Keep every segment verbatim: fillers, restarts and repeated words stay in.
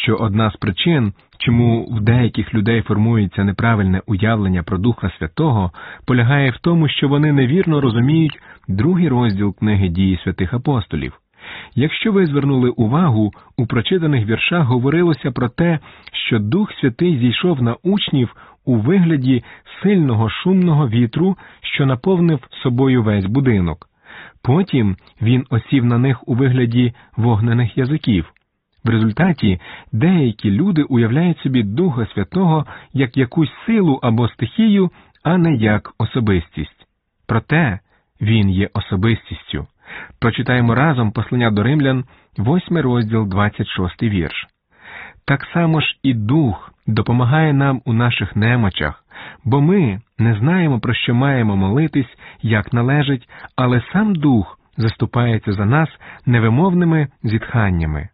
що одна з причин, чому в деяких людей формується неправильне уявлення про Духа Святого, полягає в тому, що вони невірно розуміють другий розділ книги «Дії святих апостолів». Якщо ви звернули увагу, у прочитаних віршах говорилося про те, що Дух Святий зійшов на учнів у вигляді сильного шумного вітру, що наповнив собою весь будинок. Потім він осів на них у вигляді вогнених язиків. В результаті деякі люди уявляють собі Духа Святого як якусь силу або стихію, а не як особистість. Проте він є особистістю. Прочитаємо разом послання до Римлян, восьмий розділ, двадцять шостий вірш. Так само ж і Дух допомагає нам у наших немочах, бо ми не знаємо, про що маємо молитись, як належить, але сам Дух заступається за нас невимовними зітханнями.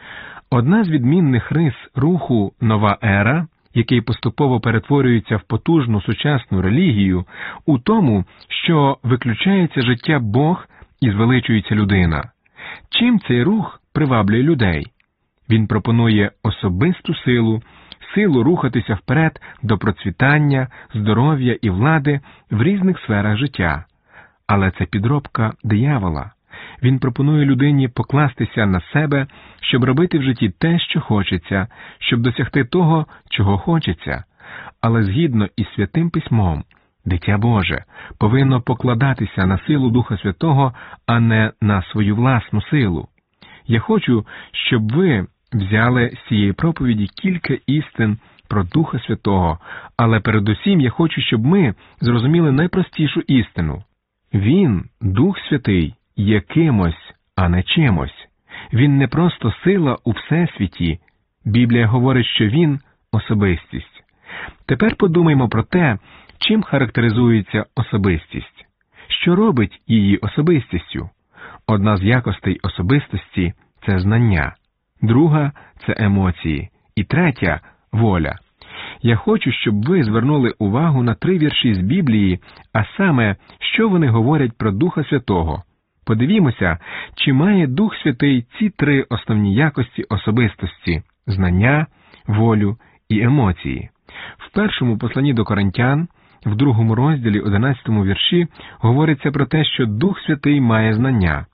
Одна з відмінних рис руху «Нова ера», який поступово перетворюється в потужну сучасну релігію, у тому, що виключається життя Бог і звеличується людина. Чим цей рух приваблює людей? Він пропонує особисту силу, силу рухатися вперед до процвітання, здоров'я і влади в різних сферах життя. Але це підробка диявола. Він пропонує людині покластися на себе, щоб робити в житті те, що хочеться, щоб досягти того, чого хочеться. Але згідно із Святим Письмом, дитя Боже повинно покладатися на силу Духа Святого, а не на свою власну силу. Я хочу, щоб ви взяли з цієї проповіді кілька істин про Духа Святого, але передусім я хочу, щоб ми зрозуміли найпростішу істину. Він, Дух Святий, є кимось, а не чимось. Він не просто сила у всесвіті. Біблія говорить, що він – особистість. Тепер подумаймо про те, чим характеризується особистість. Що робить її особистістю? Одна з якостей особистості – це знання. Друга – це емоції. І третя – воля. Я хочу, щоб ви звернули увагу на три вірші з Біблії, а саме, що вони говорять про Духа Святого. Подивімося, чи має Дух Святий ці три основні якості особистості – знання, волю і емоції. В першому посланні до Коринтян, в другому розділі, одинадцятому вірші, говориться про те, що Дух Святий має знання.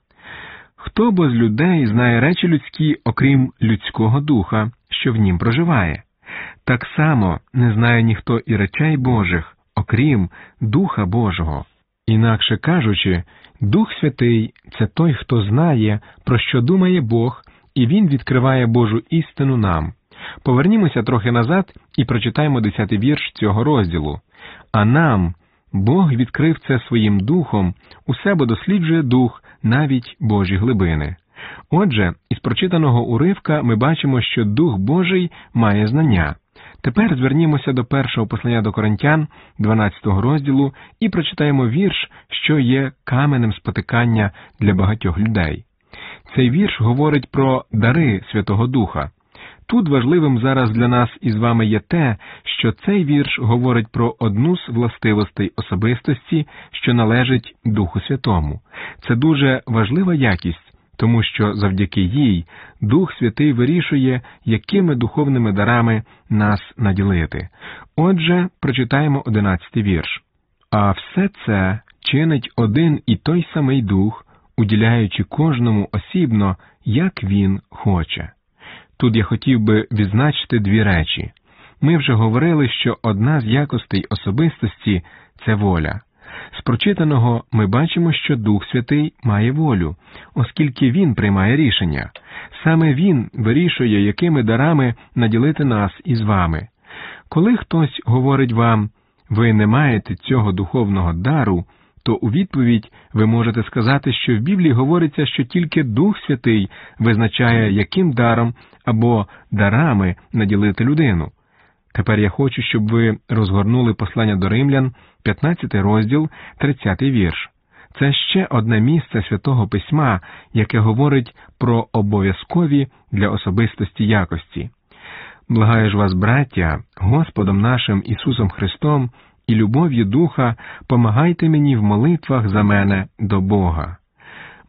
Хто бо з людей знає речі людські, окрім людського духа, що в нім проживає? Так само не знає ніхто і речей Божих, окрім Духа Божого. Інакше кажучи, Дух Святий – це той, хто знає, про що думає Бог, і Він відкриває Божу істину нам. Повернімося трохи назад і прочитаємо десятий вірш цього розділу. А нам Бог відкрив це своїм Духом, усе бо досліджує Дух, навіть Божі глибини. Отже, із прочитаного уривка ми бачимо, що Дух Божий має знання. Тепер звернімося до першого послання до Коринтян, дванадцятого розділу, і прочитаємо вірш, що є каменем спотикання для багатьох людей. Цей вірш говорить про дари Святого Духа. Тут важливим зараз для нас із вами є те, що цей вірш говорить про одну з властивостей особистості, що належить Духу Святому. Це дуже важлива якість, тому що завдяки їй Дух Святий вирішує, якими духовними дарами нас наділити. Отже, прочитаємо одинадцятий вірш. «А все це чинить один і той самий Дух, уділяючи кожному осібно, як він хоче». Тут я хотів би відзначити дві речі. Ми вже говорили, що одна з якостей особистості – це воля. З прочитаного ми бачимо, що Дух Святий має волю, оскільки Він приймає рішення. Саме Він вирішує, якими дарами наділити нас із вами. Коли хтось говорить вам, ви не маєте цього духовного дару, то у відповідь ви можете сказати, що в Біблії говориться, що тільки Дух Святий визначає, яким даром або дарами наділити людину. Тепер я хочу, щоб ви розгорнули послання до Римлян, п'ятнадцятий розділ, тридцятий вірш. Це ще одне місце Святого Письма, яке говорить про обов'язкові для особистості якості. «Благаю ж вас, браття, Господом нашим Ісусом Христом і любов'ю Духа, помагайте мені в молитвах за мене до Бога».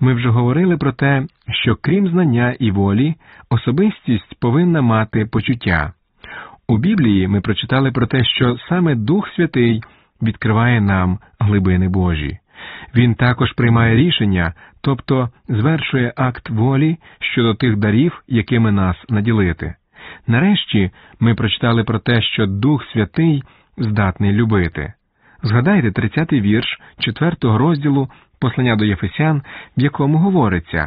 Ми вже говорили про те, що крім знання і волі, особистість повинна мати почуття. У Біблії ми прочитали про те, що саме Дух Святий відкриває нам глибини Божі. Він також приймає рішення, тобто звершує акт волі щодо тих дарів, якими нас наділити. Нарешті ми прочитали про те, що Дух Святий здатний любити. Згадайте тридцятий вірш четвертого розділу послання до Єфесян, в якому говориться: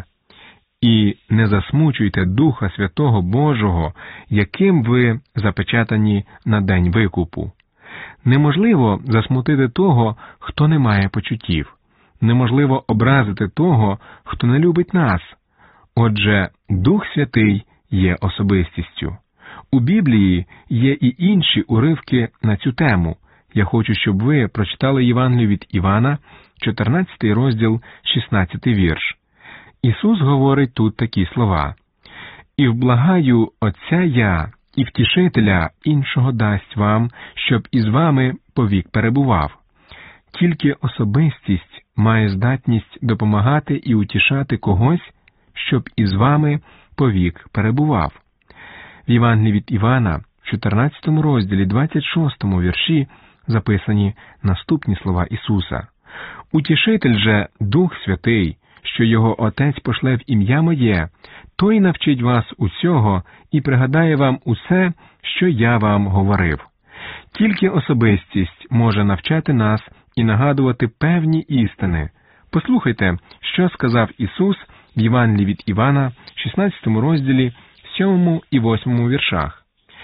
«І не засмучуйте Духа Святого Божого, яким ви запечатані на день викупу». Неможливо засмутити того, хто не має почуттів. Неможливо образити того, хто не любить нас. Отже, Дух Святий є особистістю. У Біблії є і інші уривки на цю тему. Я хочу, щоб ви прочитали Євангелію від Івана, чотирнадцятий розділ, шістнадцятий вірш. Ісус говорить тут такі слова: «І вблагаю Отця я, і Втішителя іншого дасть вам, щоб із вами повік перебував». Тільки особистість має здатність допомагати і утішати когось, щоб із вами повік перебував. В Євангелії від Івана, в чотирнадцятому розділі, двадцять шостому вірші, записані наступні слова Ісуса: «Утішитель же Дух Святий, що його Отець пошле в ім'я моє, той навчить вас усього і пригадає вам усе, що я вам говорив». Тільки особистість може навчати нас і нагадувати певні істини. Послухайте, що сказав Ісус в Євангелії від Івана, шістнадцятому розділі, сьомому і восьмому віршах.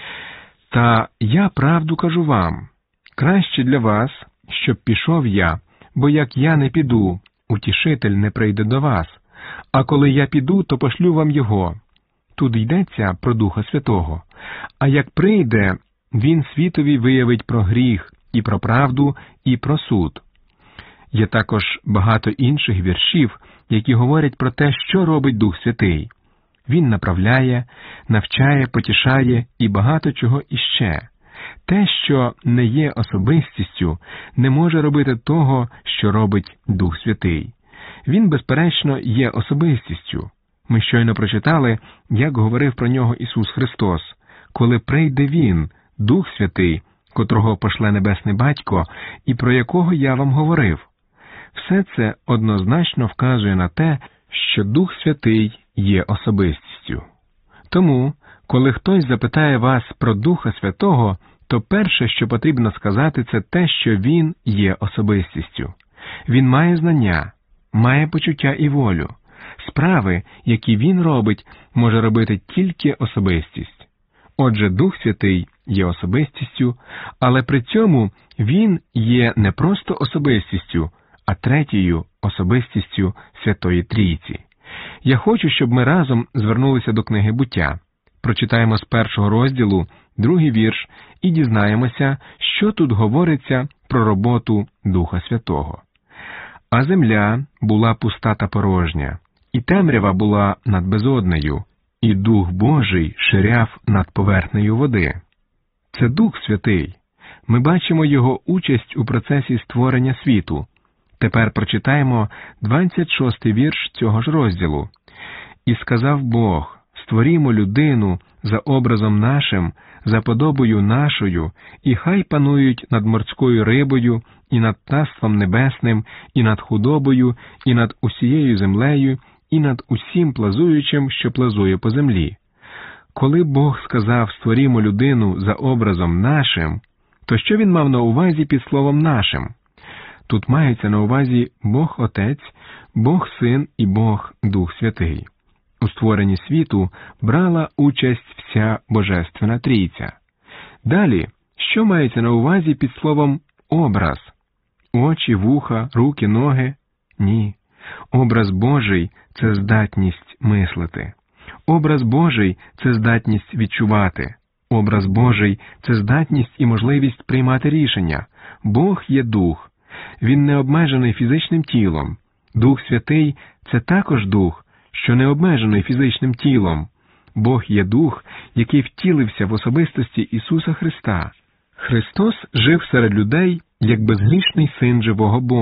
«Та я правду кажу вам, краще для вас, щоб пішов я, бо як я не піду, утішитель не прийде до вас, а коли я піду, то пошлю вам його». Тут йдеться про Духа Святого. «А як прийде, він світові виявить про гріх, і про правду, і про суд». Є також багато інших віршів, які говорять про те, що робить Дух Святий. Він направляє, навчає, потішає і багато чого іще. Те, що не є особистістю, не може робити того, що робить Дух Святий. Він, безперечно, є особистістю. Ми щойно прочитали, як говорив про нього Ісус Христос: «Коли прийде Він, Дух Святий, котрого пошле Небесний Батько, і про якого я вам говорив». Все це однозначно вказує на те, що Дух Святий є особистістю. Тому, коли хтось запитає вас про Духа Святого, то перше, що потрібно сказати, це те, що Він є особистістю. Він має знання, має почуття і волю. Справи, які Він робить, може робити тільки особистість. Отже, Дух Святий є особистістю, але при цьому Він є не просто особистістю, а третьою особистістю Святої Трійці. Я хочу, щоб ми разом звернулися до книги «Буття». Прочитаємо з першого розділу, другий вірш, і дізнаємося, що тут говориться про роботу Духа Святого. «А земля була пуста та порожня, і темрява була над безоднею, і Дух Божий ширяв над поверхнею води». Це Дух Святий. Ми бачимо Його участь у процесі створення світу. Тепер прочитаємо двадцять шостий вірш цього ж розділу. «І сказав Бог: створімо людину за образом нашим, за подобою нашою, і хай панують над морською рибою, і над птаством небесним, і над худобою, і над усією землею, і над усім плазуючим, що плазує по землі». Коли Бог сказав «створімо людину за образом нашим», то що він мав на увазі під словом «нашим»? Тут мається на увазі Бог Отець, Бог Син і Бог Дух Святий. У створенні світу брала участь вся Божественна Трійця. Далі, що мається на увазі під словом «образ»? Очі, вуха, руки, ноги? Ні. Образ Божий – це здатність мислити. Образ Божий – це здатність відчувати. Образ Божий – це здатність і можливість приймати рішення. Бог є Дух. Він не обмежений фізичним тілом. Дух Святий – це також Дух, що не обмежений фізичним тілом. Бог є Дух, який втілився в особистості Ісуса Христа. Христос жив серед людей як безгрішний Син живого Бога,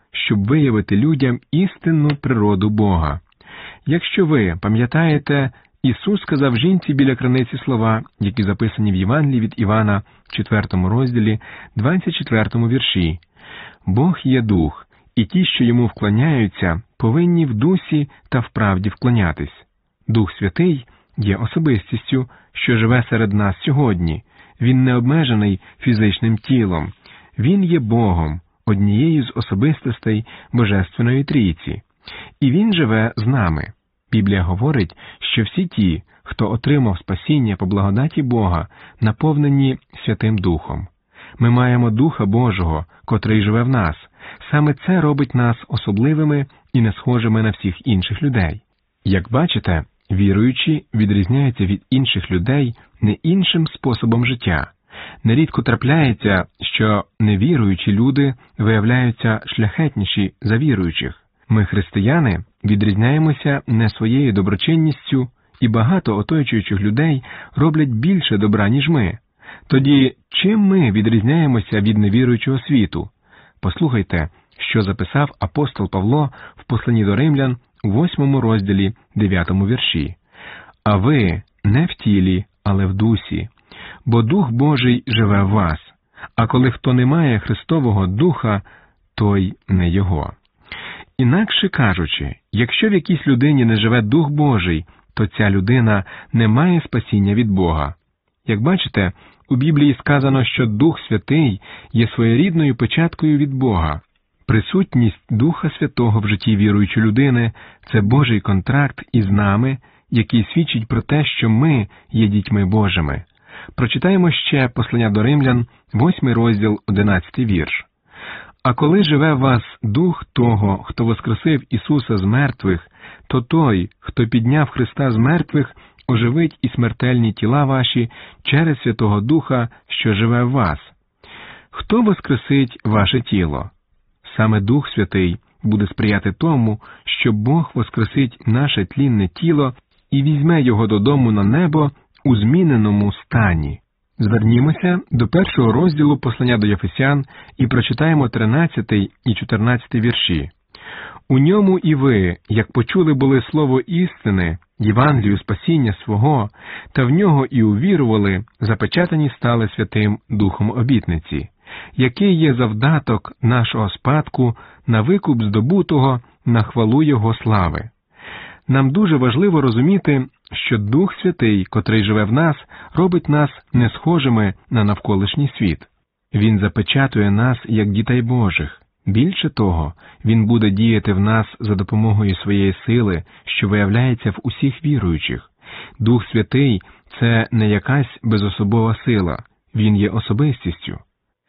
щоб виявити людям істинну природу Бога. Якщо ви пам'ятаєте, Ісус сказав жінці біля криниці слова, які записані в Євангелії від Івана в четвертому розділі, двадцять четвертому вірші. «Бог є дух, і ті, що йому вклоняються, повинні в дусі та в правді вклонятись. Дух Святий є особистістю, що живе серед нас сьогодні. Він не обмежений фізичним тілом. Він є Богом, однією з особистостей Божественної Трійці. І Він живе з нами. Біблія говорить, що всі ті, хто отримав спасіння по благодаті Бога, наповнені Святим Духом. Ми маємо Духа Божого, котрий живе в нас. Саме це робить нас особливими і не схожими на всіх інших людей. Як бачите, віруючі відрізняються від інших людей не іншим способом життя. Нерідко трапляється, що невіруючі люди виявляються шляхетніші за віруючих. Ми, християни, відрізняємося не своєю доброчинністю, і багато оточуючих людей роблять більше добра, ніж ми. Тоді чим ми відрізняємося від невіруючого світу? Послухайте, що записав апостол Павло в посланні до римлян у восьмому розділі, дев'ятому вірші. «А ви не в тілі, але в дусі, бо Дух Божий живе в вас, а коли хто не має Христового Духа, той не його». Інакше кажучи, якщо в якійсь людині не живе Дух Божий, то ця людина не має спасіння від Бога. Як бачите, у Біблії сказано, що Дух Святий є своєрідною печаткою від Бога. Присутність Духа Святого в житті віруючої людини – це Божий контракт із нами, який свідчить про те, що ми є дітьми Божими. Прочитаємо ще послання до римлян, восьмий розділ, одинадцятий вірш. «А коли живе в вас Дух того, хто воскресив Ісуса з мертвих, то той, хто підняв Христа з мертвих, оживить і смертельні тіла ваші через Святого Духа, що живе в вас. Хто воскресить ваше тіло? Саме Дух Святий буде сприяти тому, що Бог воскресить наше тлінне тіло і візьме його додому на небо у зміненому стані». Звернімося до першого розділу послання до Єфесян і прочитаємо тринадцятий і чотирнадцятий вірші. «У ньому і ви, як почули були слово істини, Євангелію спасіння свого, та в нього і увірували, запечатані стали Святим Духом обітниці, який є завдаток нашого спадку на викуп здобутого на хвалу Його слави». Нам дуже важливо розуміти, що Дух Святий, котрий живе в нас, робить нас не схожими на навколишній світ. Він запечатує нас як дітей Божих. Більше того, Він буде діяти в нас за допомогою своєї сили, що виявляється в усіх віруючих. Дух Святий – це не якась безособова сила, Він є особистістю.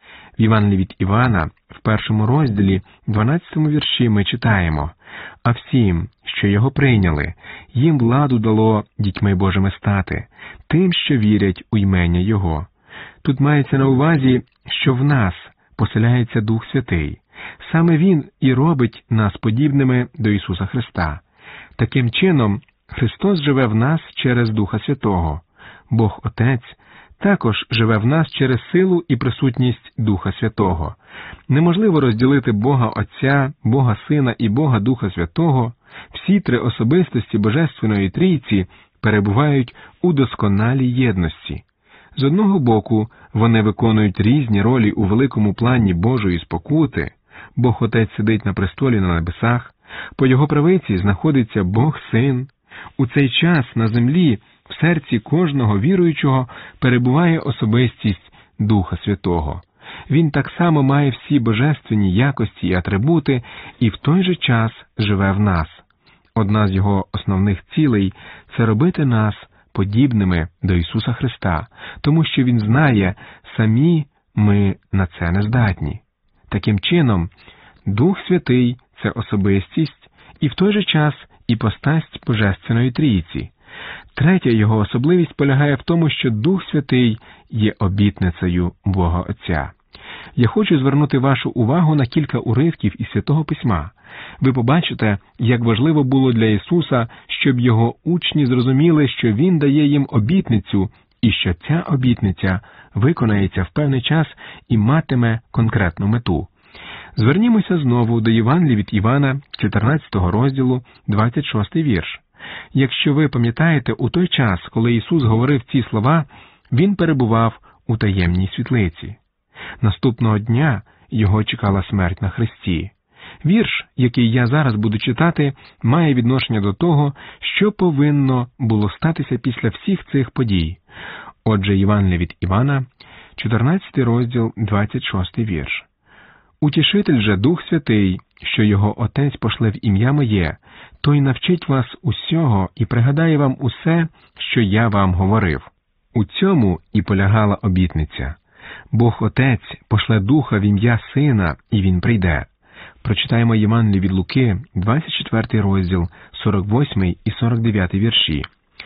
В Євангелії від Івана, в першому розділі, дванадцятому вірші ми читаємо: «А всім, що його прийняли, їм владу дало дітьми Божими стати, тим, що вірять у імення Його». Тут мається на увазі, що в нас поселяється Дух Святий. Саме Він і робить нас подібними до Ісуса Христа. Таким чином, Христос живе в нас через Духа Святого. Бог Отець також живе в нас через силу і присутність Духа Святого. Неможливо розділити Бога Отця, Бога Сина і Бога Духа Святого. Всі три особистості Божественної Трійці перебувають у досконалій єдності. З одного боку, вони виконують різні ролі у великому плані Божої спокути. Бог Отець сидить на престолі на небесах, по Його правиці знаходиться Бог Син. У цей час на землі в серці кожного віруючого перебуває особистість Духа Святого. Він так само має всі божественні якості і атрибути і в той же час живе в нас. Одна з Його основних цілей – це робити нас подібними до Ісуса Христа, тому що Він знає, самі ми на це не здатні. Таким чином, Дух Святий – це особистість і в той же час іпостась Божественної Трійці. Третя його особливість полягає в тому, що Дух Святий є обітницею Бога Отця. Я хочу звернути вашу увагу на кілька уривків із Святого Письма. Ви побачите, як важливо було для Ісуса, щоб Його учні зрозуміли, що Він дає їм обітницю, і що ця обітниця виконається в певний час і матиме конкретну мету. Звернімося знову до Євангелія від Івана, чотирнадцятого розділу, двадцять шостий вірш. Якщо ви пам'ятаєте, у той час, коли Ісус говорив ці слова, Він перебував у таємній світлиці. Наступного дня його чекала смерть на хресті. Вірш, який я зараз буду читати, має відношення до того, що повинно було статися після всіх цих подій. Отже, Євангелія від Івана, чотирнадцятий розділ, двадцять шостий вірш. «Утішитель же, Дух Святий, що його Отець пошле в ім'я моє, той навчить вас усього і пригадає вам усе, що я вам говорив». У цьому і полягала обітниця. Бог Отець пошле Духа в ім'я Сина, і Він прийде. Прочитаємо Євангеліє від Луки, двадцять четвертий розділ, сорок восьмий і сорок дев'ятий вірші.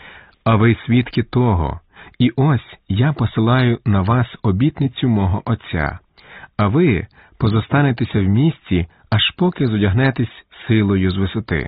«А ви свідки того, і ось я посилаю на вас обітницю мого Отця, а ви позостанетеся в місці, аж поки зодягнетесь силою з висоти».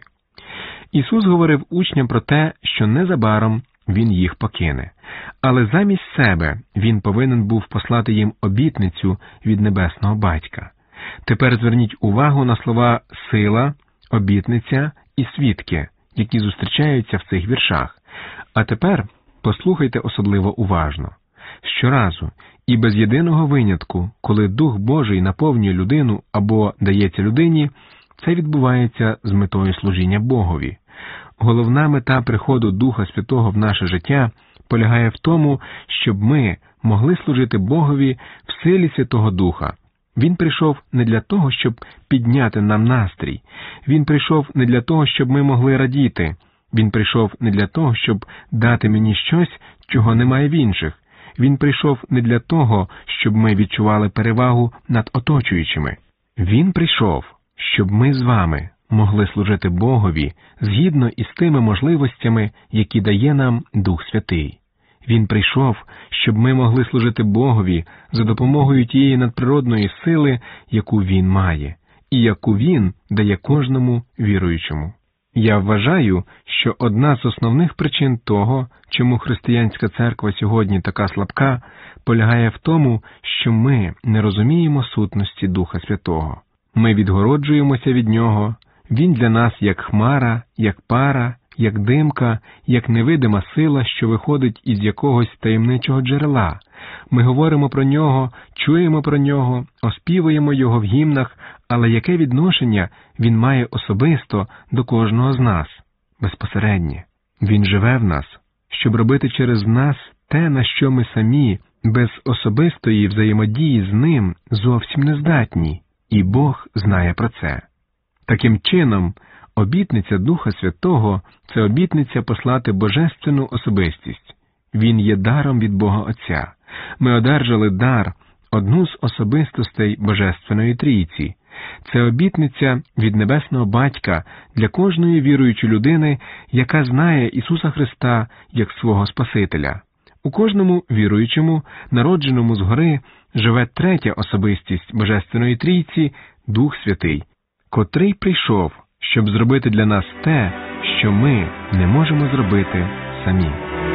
Ісус говорив учням про те, що незабаром Він їх покине. Але замість себе Він повинен був послати їм обітницю від Небесного Батька. Тепер зверніть увагу на слова «сила», «обітниця» і «свідки», які зустрічаються в цих віршах. А тепер послухайте особливо уважно. Щоразу і без єдиного винятку, коли Дух Божий наповнює людину або дається людині, це відбувається з метою служіння Богові. Головна мета приходу Духа Святого в наше життя полягає в тому, щоб ми могли служити Богові в силі Святого Духа. Він прийшов не для того, щоб підняти нам настрій. Він прийшов не для того, щоб ми могли радіти. Він прийшов не для того, щоб дати мені щось, чого немає в інших. Він прийшов не для того, щоб ми відчували перевагу над оточуючими. Він прийшов, щоб ми з вами могли служити Богові згідно із тими можливостями, які дає нам Дух Святий. Він прийшов, щоб ми могли служити Богові за допомогою тієї надприродної сили, яку Він має, і яку Він дає кожному віруючому. Я вважаю, що одна з основних причин того, чому християнська церква сьогодні така слабка, полягає в тому, що ми не розуміємо сутності Духа Святого. Ми відгороджуємося від Нього. Він для нас як хмара, як пара, як димка, як невидима сила, що виходить із якогось таємничого джерела. Ми говоримо про Нього, чуємо про Нього, оспівуємо Його в гімнах, але яке відношення Він має особисто до кожного з нас? Безпосереднє. Він живе в нас, щоб робити через нас те, на що ми самі, без особистої взаємодії з Ним, зовсім не здатні. І Бог знає про це. Таким чином, обітниця Духа Святого – це обітниця послати божественну особистість. Він є даром від Бога Отця. Ми одержали дар, одну з особистостей Божественної Трійці. Це обітниця від Небесного Батька для кожної віруючої людини, яка знає Ісуса Христа як свого Спасителя. У кожному віруючому, народженому згори, живе третя особистість Божественної Трійці – Дух Святий, котрий прийшов, щоб зробити для нас те, що ми не можемо зробити самі.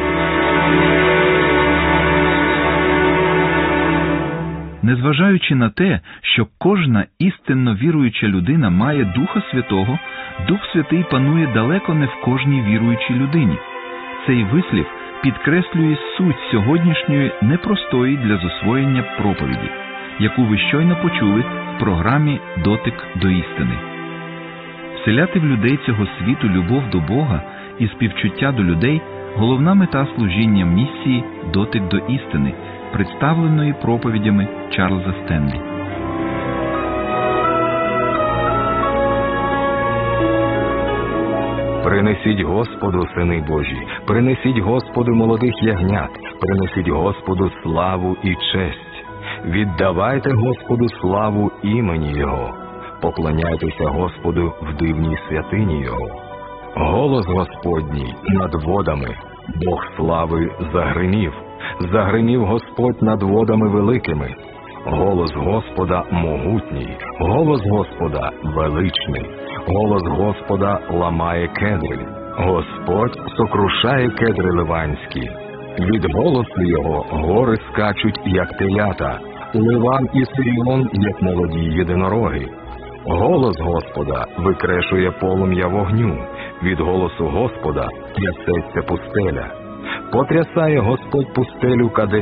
Незважаючи на те, що кожна істинно віруюча людина має Духа Святого, Дух Святий панує далеко не в кожній віруючій людині. Цей вислів підкреслює суть сьогоднішньої непростої для засвоєння проповіді, яку ви щойно почули в програмі «Дотик до істини». Вселяти в людей цього світу любов до Бога і співчуття до людей – головна мета служіння місії «Дотик до істини», представленої проповідями Чарльза Стенлі. Принесіть Господу, сини Божі, принесіть Господу молодих ягнят, принесіть Господу славу і честь. Віддавайте Господу славу імені Його, поклоняйтеся Господу в дивній святині Його. Голос Господній над водами, Бог слави загримів, загримів Господь над водами великими. Голос Господа могутній, голос Господа величний, голос Господа ламає кедри, Господь сокрушає кедри ливанські. Від голосу Його гори скачуть, як телята, Ливан і Сиріон, як молоді єдинороги. Голос Господа викрешує полум'я вогню, від голосу Господа трясеться пустеля. Потрясає Господь пустелю Кадеш.